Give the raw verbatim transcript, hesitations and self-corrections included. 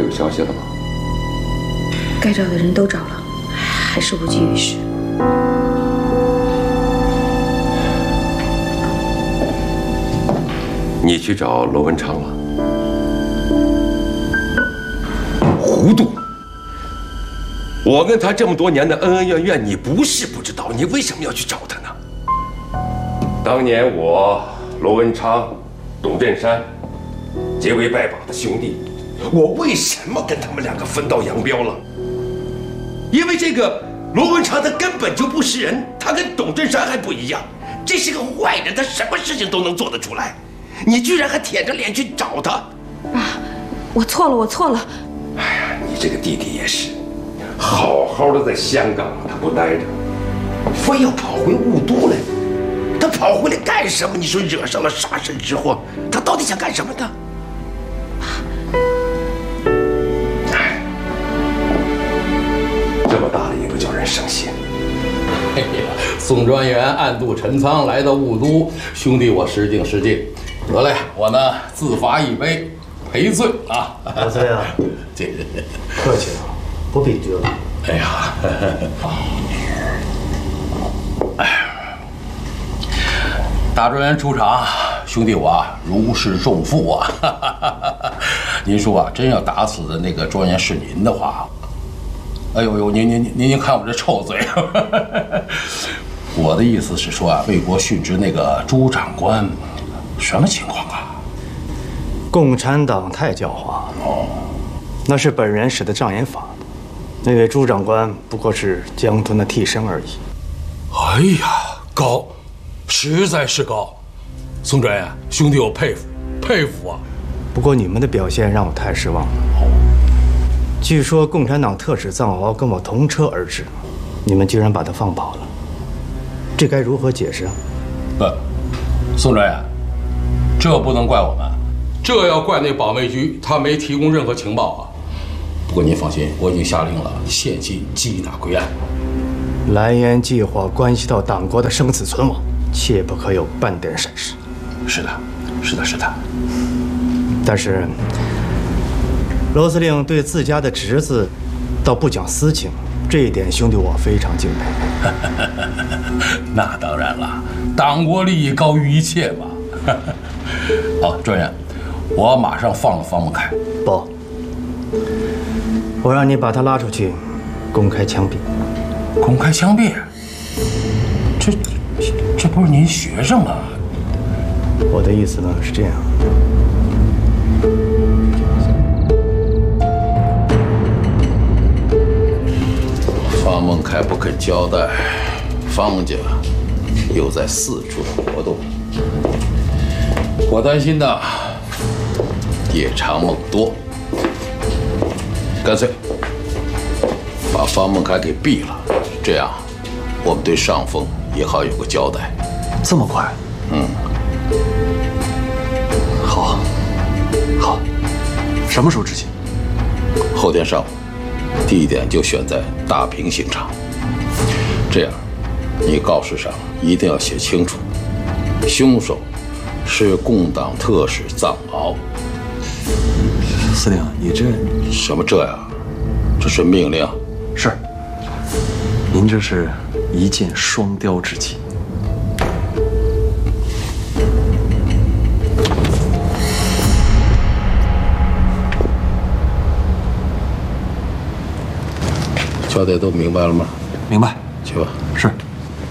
有消息了吗？ 该找的人都找了，还是无济于事。 你去找罗文昌了？糊涂！我跟他这么多年的恩恩怨怨，你不是不知道，你为什么要去找他呢？当年我罗文昌、董振山结为拜把的兄弟，我为什么跟他们两个分道扬镳了？因为这个罗文昌他根本就不是人，他跟董振山还不一样，这是个坏人，他什么事情都能做得出来。你居然还舔着脸去找他！ 爸，我错了，我错了。 哎呀，你这个弟弟也是，好好的在香港他不待着，非要跑回雾都来。他跑回来干什么？你说惹上了杀身之祸，他到底想干什么呢？哎，这么大了也不叫人省心。 哎呀，宋专员暗度陈仓来到雾都，兄弟我失敬失敬。得嘞，我呢自罚一杯，赔罪啊！ 老崔啊， 这客气了，不必拘了。 哎呀，哎，大专员出场，兄弟我啊如释重负啊！您说啊，真要打死的那个专员是您的话，哎呦呦，您您您您看我这臭嘴！我的意思是说啊，为国殉职那个朱长官。什么情况啊？ 共产党太狡猾哦，那是本人使的障眼法，那位朱长官不过是江豚的替身而已。 哎呀，高，实在是高，宋专员，兄弟我佩服佩服啊！ 不过你们的表现让我太失望了。哦，据说共产党特使藏獒跟我同车而至，你们居然把他放跑了，这该如何解释啊？ 不，宋专员。这不能怪我们，这要怪那保卫局，他没提供任何情报啊。不过您放心，我已经下令了，限期缉拿归案。 蓝烟计划关系到党国的生死存亡，切不可有半点闪失。 是的，是的，是的。 但是，罗司令对自家的侄子，倒不讲私情，这一点兄弟我非常敬佩。 那当然了，党国利益高于一切嘛。好，专员，我马上放了方孟凯。 不，我让你把他拉出去，公开枪毙。 公开枪毙？这这不是您学生吗？ 我的意思呢是这样。 方孟凯不肯交代，方家又在四处活动。我担心的夜长梦多，干脆把方孟凯给毙了，这样我们对上峰也好有个交代。 这么快？ 嗯， 好，好，什么时候执行？ 后天上午，地点就选在大平刑场。这样，你告示上一定要写清楚，凶手是共党特使藏獒。 司令，你这什么这呀？这是命令。 是。您这是一箭双雕之计。 交代都明白了吗？ 明白。 去吧。 是。